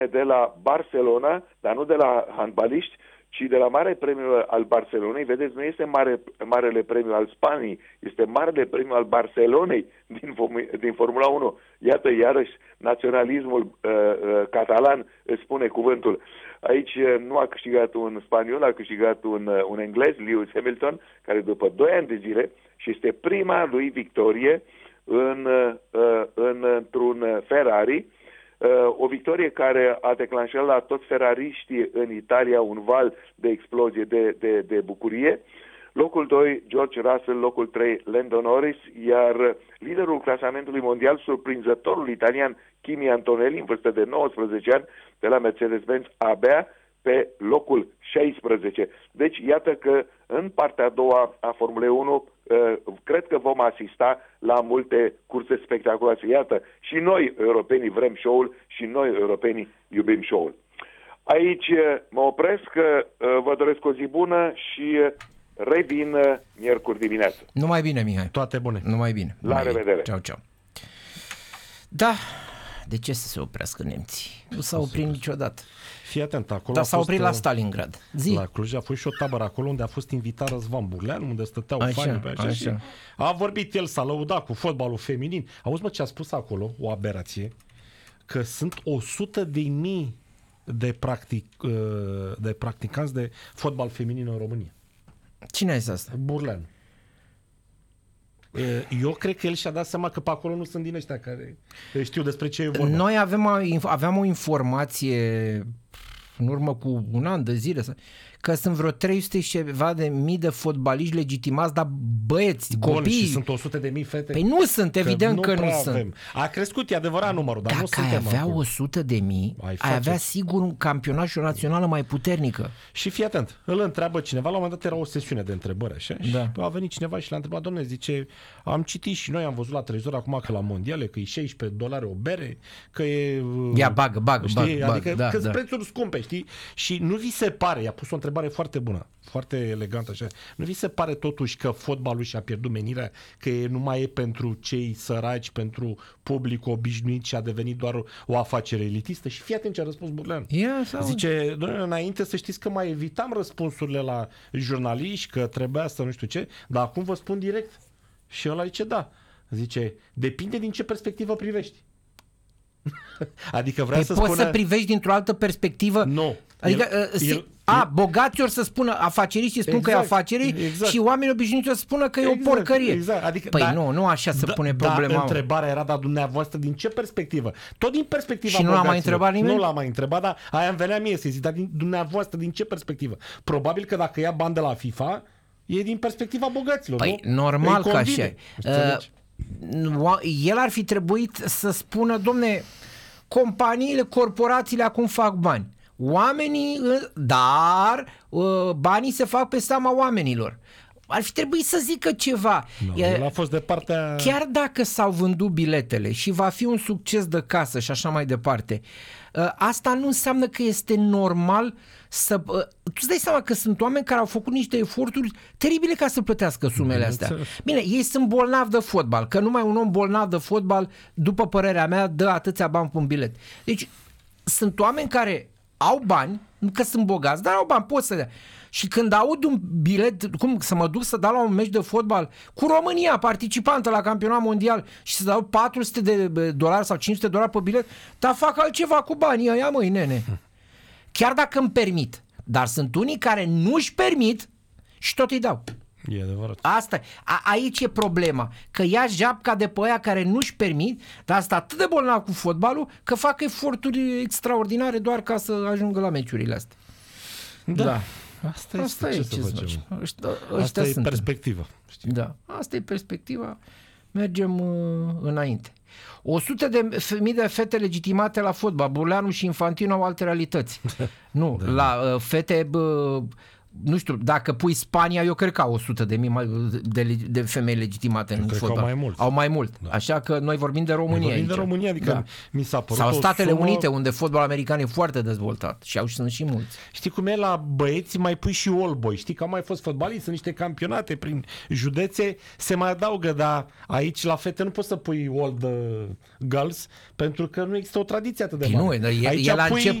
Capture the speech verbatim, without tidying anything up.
de la Barcelona, dar nu de la handbaliști, ci de la Mare Premiu al Barcelonei. Vedeți, nu este mare, Marele Premiu al Spaniei, este Marele Premiu al Barcelonei din, din Formula unu. Iată, iarăși, naționalismul uh, uh, catalan îți spune cuvântul. Aici uh, nu a câștigat un spaniol, a câștigat un, uh, un englez, Lewis Hamilton, care după doi ani de zile, și este prima lui victorie în, uh, în, într-un Ferrari, o victorie care a declanșat la toți ferrariștii în Italia un val de explozie de, de, de bucurie. Locul doi, George Russell, locul trei, Lando Norris, iar liderul clasamentului mondial, surprinzătorul italian Kimi Antonelli, în vârstă de nouăsprezece ani, de la Mercedes-Benz, abia pe locul șaisprezece. Deci, iată că în partea a doua a Formulei unu cred că vom asista la multe curse spectaculoase. Iată, și noi, europenii, vrem show-ul și noi, europenii, iubim show-ul. Aici mă opresc, vă doresc o zi bună și revin miercuri dimineață. Numai bine, Mihai. Toate bune. Numai bine. La Numai revedere. Bine. Ceau, ceau. Da, de ce să se oprească nemții? Nu s-au oprit niciodată. Fii atent, acolo Dar a s-au fost, oprit la Stalingrad. Zi. La Cluj a fost și o tabără acolo unde a fost invitat Răzvan Burleanu, unde stăteau Așa, fanii pe așa, așa. și a vorbit el, s-a lăudat cu fotbalul feminin. Auzi, mă, ce a spus acolo, o aberație, că sunt o sută de mii de, practic, de practicanți de fotbal feminin în România. Cine a zis asta? Burleanu. Eu cred că el și-a dat seama că pe acolo nu sunt din ăștia care știu despre ce e vorba. Noi avem, aveam o informație în urmă cu un an de zile că sunt vreo trei sute și ceva de mii de fotbaliști legitimați, dar băieți, Bun, copii... și sunt o sută de mii fete? Păi nu sunt, evident că, că nu sunt. Avem. A crescut, e adevărat numărul, dar dacă nu suntem ai avea acolo. o sută de mii, ai, ai avea sigur un campionat și o națională mai puternică. Și fii atent, îl întreabă cineva, la un moment dat era o sesiune de întrebări, așa, da. Și a venit cineva și l-a întrebat, dom'le, zice, am citit și noi, am văzut la televizor acum că la mondiale, că e șaisprezece dolari o bere, că e... Ia, bagă, bagă, știi? bagă. Adică da, că da. prețuri scumpe, știi? Și nu vi se pare, i-a pus o întrebare foarte bună, foarte elegantă așa, nu vi se pare totuși că fotbalul și-a pierdut menirea, că nu mai e pentru cei săraci, pentru public obișnuit și a devenit doar o afacere elitistă? Și fii atent ce a răspuns Burleanu. Ia, sau... Zice, înainte să știți că mai evitam răspunsurile la jurnaliști, că trebuia să nu știu ce, dar acum vă spun direct. Și ăla zice, da. Zice, depinde din ce perspectivă privești. Adică vrea păi să poți spună... să privești dintr-o altă perspectivă? Nu. Adică, el, uh, el, a, el... bogații ori să spună, afaceriștii spun exact, că e afacerii, exact. și oamenii obișnuiți o să spună că exact, e o porcărie. Exact. Adică, păi da, nu, nu așa se da, pune da, problema. Întrebarea era, dar dumneavoastră, din ce perspectivă? Tot din perspectiva și nu l-a mai întrebat nimeni? Nu l-a mai întrebat, dar aia îmi venea mie să zic, dar din, dumneavoastră, din ce perspectivă? Probabil că dacă ia bani de la FIFA, e din perspectiva bogaților, păi, nu? normal că așa e. Uh, el ar fi trebuit să spună, domne, companiile, corporațiile acum fac bani. Oamenii, dar banii se fac pe seama oamenilor. Ar fi trebuit să zică ceva. No, el a fost de partea... Chiar dacă s-au vândut biletele și va fi un succes de casă și așa mai departe, asta nu înseamnă că este normal să... Tu îți dai seama că sunt oameni care au făcut niște eforturi teribile ca să plătească sumele astea. Bine, ei sunt bolnavi de fotbal, că numai un om bolnav de fotbal, după părerea mea, dă atâția bani pe un bilet. Deci, sunt oameni care au bani, nu că sunt bogați, dar au bani, pot să dea. Și când aud un bilet, cum să mă duc să dau la un meci de fotbal cu România, participantă la campionat mondial, și să dau patru sute de dolari sau cinci sute de dolari pe bilet, dar fac altceva cu banii ăia, măi, nene. Chiar dacă îmi permit. Dar sunt unii care nu își permit și tot îi dau. E adevărat. Asta, a, aici e problema. Că ia japca de pe aia care nu își permit, dar asta atât de bolnav cu fotbalul, că fac eforturi extraordinare doar ca să ajungă la meciurile astea. Da. da. Asta, asta e, ce, ce să facem. Ăștia, asta e sunt. perspectiva. Știi? Da, asta e perspectiva. Mergem uh, înainte. o sută de mii de fete legitimate la fotbal. Burleanu și Infantino au alte realități. Nu, da. La uh, fete uh, nu știu, dacă pui Spania, eu cred că au o sută de mii de, de femei legitimate eu în fotbal. Au mai mult. Au mai mult. Da. Așa că noi vorbim de România. Noi vorbim aici. de România, adică da. mi s-a părut sau Statele sumă... Unite, unde fotbal american e foarte dezvoltat și au și sunt și mulți. Știi cum e la băieți, mai pui și all boy. Știi că au mai fost fotbaliști, sunt niște campionate prin județe, se mai adaugă, dar aici la fete nu poți să pui all the girls, pentru că nu există o tradiție atât de mare. Nu, e, aici e la pui... început